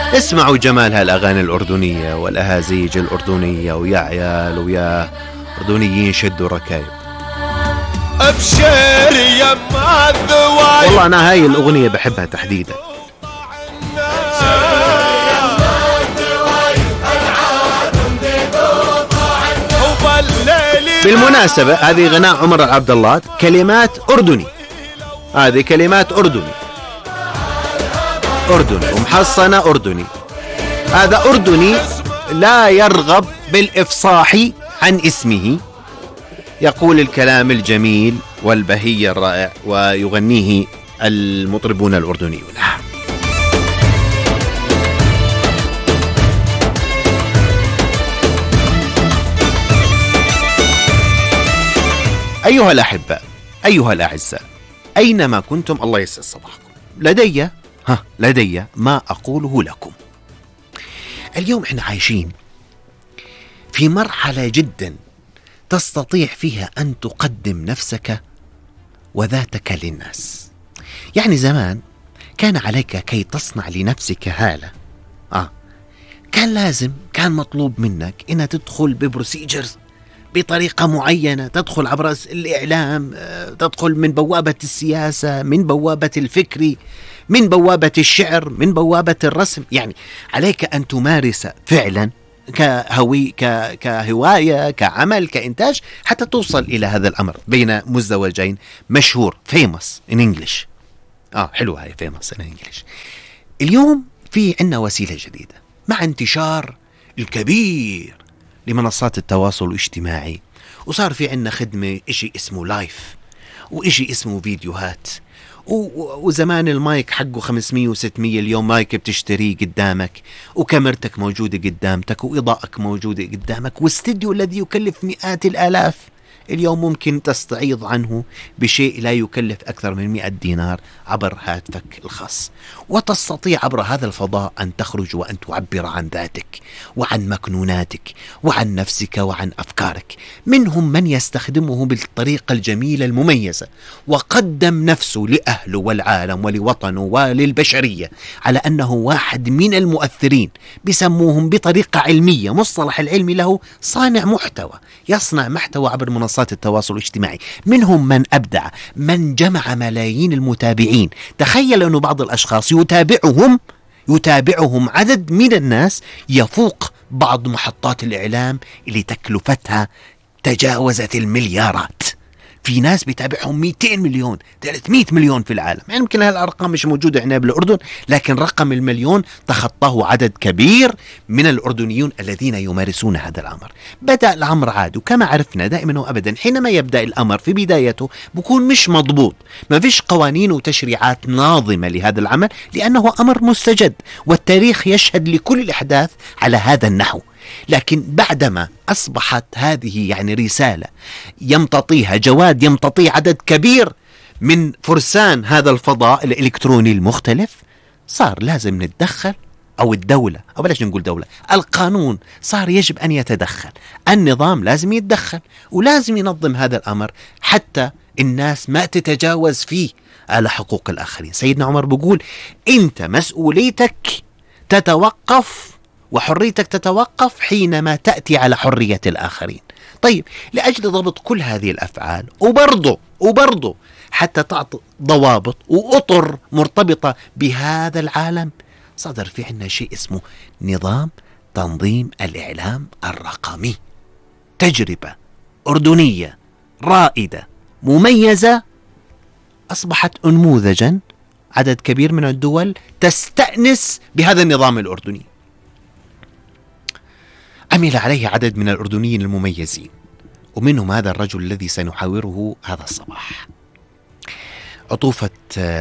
اسمعوا جمال هالأغاني الأردنية والأهازيج الأردنية، ويا عيال ويا أردنيين شدوا ركايب. أبشر يا الذواي، والله أنا هاي الأغنية بحبها تحديدا. بالمناسبة هذه غناء عمر عبد الله، كلمات أردني، هذه كلمات أردني ومحصنة أردني. هذا أردني لا يرغب بالإفصاح عن اسمه، يقول الكلام الجميل والبهي الرائع ويغنيه المطربون الأردنيون. أيها الأحباء، أيها الأعزاء، أينما كنتم الله يسعد صباحكم. لدي ما أقوله لكم. اليوم احنا عايشين في مرحلة جدا تستطيع فيها أن تقدم نفسك وذاتك للناس. يعني زمان كان عليك كي تصنع لنفسك هالة، كان مطلوب منك إن تدخل ببروسيجرز، بطريقة معينة، تدخل عبر الإعلام، تدخل من بوابة السياسة، من بوابة الفكر، من بوابة الشعر، من بوابة الرسم. يعني عليك أن تمارس فعلا كهواية، كعمل، كإنتاج، حتى توصل إلى هذا الأمر بين مزدوجين مشهور، famous in English. حلوة هاي famous in English. اليوم في عنا وسيلة جديدة مع انتشار الكبير لمنصات التواصل الاجتماعي، وصار في عنا خدمة إشي اسمه لايف، وإشي اسمه فيديوهات، وزمان المايك حقه 500 و600، اليوم مايك بتشتريه قدامك، وكاميرتك موجودة قدامتك، وإضاءتك موجودة قدامك، واستديو الذي يكلف مئات الآلاف اليوم ممكن تستعيض عنه بشيء لا يكلف أكثر من 100 دينار عبر هاتفك الخاص. وتستطيع عبر هذا الفضاء أن تخرج وأن تعبر عن ذاتك وعن مكنوناتك وعن نفسك وعن أفكارك. منهم من يستخدمه بالطريقة الجميلة المميزة، وقدم نفسه لأهله والعالم ولوطنه وللبشرية على أنه واحد من المؤثرين، بسموهم بطريقة علمية، مصطلح العلمي له صانع محتوى، يصنع محتوى عبر منصات التواصل الاجتماعي. منهم من أبدع، من جمع ملايين المتابعين. تخيل أنه بعض الأشخاص يتابعهم عدد من الناس يفوق بعض محطات الإعلام اللي تكلفتها تجاوزت المليارات. في ناس بيتابعهم 200 مليون 300 مليون في العالم. يعني يمكن هالأرقام مش موجودة هنا بالأردن، لكن رقم المليون تخطاه عدد كبير من الأردنيون الذين يمارسون هذا الأمر. بدأ الأمر عاد، وكما عرفنا دائما وأبدا حينما يبدأ الأمر في بدايته بكون مش مضبوط، ما فيش قوانين وتشريعات ناظمة لهذا العمل، لأنه أمر مستجد، والتاريخ يشهد لكل الأحداث على هذا النحو. لكن بعدما أصبحت هذه يعني رسالة يمتطيها جواد، يمتطي عدد كبير من فرسان هذا الفضاء الإلكتروني المختلف، صار لازم نتدخل، أو الدولة، أو بلاش نقول دولة، القانون صار يجب أن يتدخل، النظام لازم يتدخل ولازم ينظم هذا الأمر حتى الناس ما تتجاوز فيه على حقوق الآخرين. سيدنا عمر بيقول أنت مسؤوليتك تتوقف وحريتك تتوقف حينما تأتي على حرية الآخرين. طيب، لأجل ضبط كل هذه الأفعال وبرضو حتى تعطي ضوابط وأطر مرتبطة بهذا العالم، صدر في عنا شيء اسمه نظام تنظيم الإعلام الرقمي. تجربة أردنية رائدة مميزة، أصبحت أنموذجا. عدد كبير من الدول تستأنس بهذا النظام الأردني. عمل عليه عدد من الأردنيين المميزين، ومنهم هذا الرجل الذي سنحاوره هذا الصباح. عطوفة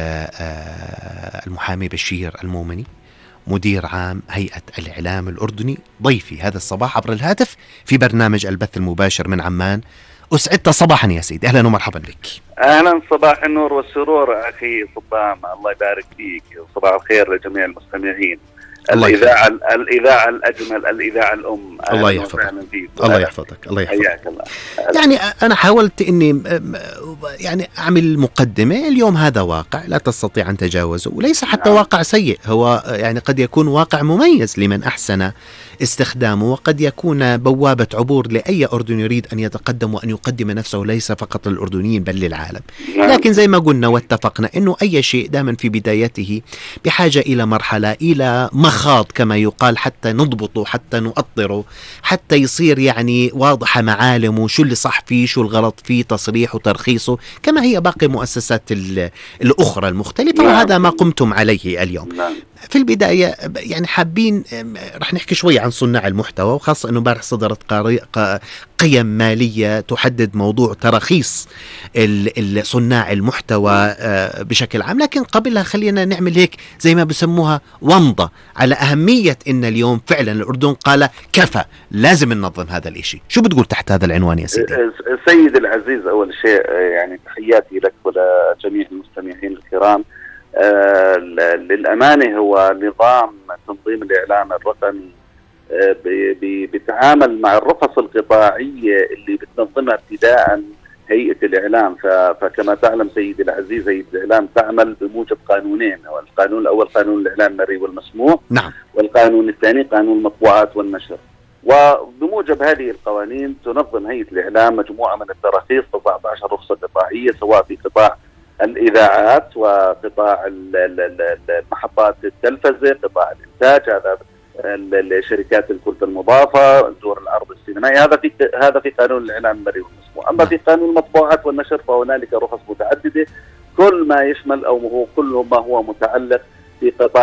المحامي بشير المومني، مدير عام هيئة الإعلام الأردني، ضيفي هذا الصباح عبر الهاتف في برنامج البث المباشر من عمان. أسعدت صباحا يا سيدي، أهلا ومرحبا بك. أهلا، صباح النور والسرور أخي صبام، الله يبارك فيك، وصباح الخير لجميع المستمعين. الإذاعة الأجمل، الإذاعة الأم. الله يحفظك. الله يحفظك. الله يحفظك. يعني أنا حاولت إني يعني أعمل مقدمة. اليوم هذا واقع لا تستطيع أن تجاوزه، وليس حتى واقع سيء، هو يعني قد يكون واقع مميز لمن أحسن استخدامه، وقد يكون بوابة عبور لأي أردن يريد أن يتقدم وأن يقدم نفسه ليس فقط للأردنيين بل للعالم. لكن زي ما قلنا واتفقنا أنه أي شيء دائما في بدايته بحاجة إلى مرحلة، إلى مخاض كما يقال، حتى نضبطه، حتى نؤطره، حتى يصير يعني واضحة معالمه، شو اللي صح فيه، شو الغلط فيه، تصريح وترخيصه، كما هي باقي المؤسسات الأخرى المختلفة. وهذا ما قمتم عليه اليوم. في البداية يعني حابين رح نحكي شوي عن صناع المحتوى، وخاصة أنه بارح صدرت قيم مالية تحدد موضوع تراخيص صناع المحتوى بشكل عام. لكن قبلها خلينا نعمل هيك زي ما بسموها ومضة على أهمية إن اليوم فعلا الأردن قال كفى، لازم ننظم هذا الإشي. شو بتقول تحت هذا العنوان يا سيدي؟ سيد العزيز، أول شيء يعني تحياتي لك ولجميع المستمعين الكرام. للأمانة هو نظام تنظيم الإعلام الرقمي بيتعامل مع الرخص القطاعية اللي بتنظمها ابتداء هيئة الإعلام. فكما تعلم سيدي العزيز، هيئة الإعلام تعمل بموجب قانونين. القانون الأول قانون الإعلام المرئي والمسموع، نعم. والقانون الثاني قانون المطبوعات والنشر. وبموجب هذه القوانين تنظم هيئة الإعلام مجموعة من التراخيص، 14 رخصة قطاعية، سواء في قطاع الإذاعات وقطاع المحطات التلفزة، قطاع الإنتاج، هذا الشركات الكلفة المضافة، دور العرض السينمائي، هذا في قانون الإعلام المرئي والمسموع. أما في قانون المطبوعات والنشر فهنالك رخص متعددة، كل ما يشمل أو كل ما هو متعلق في قطاع